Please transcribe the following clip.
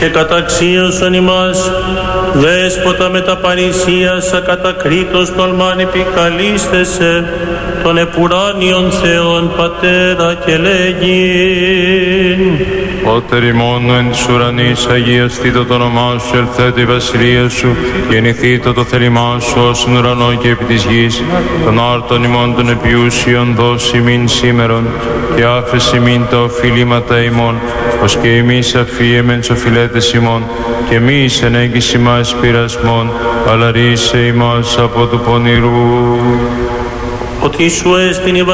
και καταξίωσον ημάς, δέσποτα με τα παρησίας ακατακρίτως τολμάν επικαλίστεσαι, των επουράνιων Θεών Πατέρα και λέγειν. Πάτερ ημών εν της ουρανής, αγιαστήτω το όνομά σου, ελθέτω η βασιλεία σου, γεννηθήτω το θέλημά σου, ως εν ουρανό και επί της γης. Των άρτων ημών των επιούσιων δώσει μην σήμερον, και άφεση μην τα οφειλήματα ημών, ως και εμείς αφίεμεν τους οφειλέτες ημών, και μη ενέγγις ημάς πειρασμών, αλλά ρίσε ημάς από του πονηρού. Ότι σου έστειν η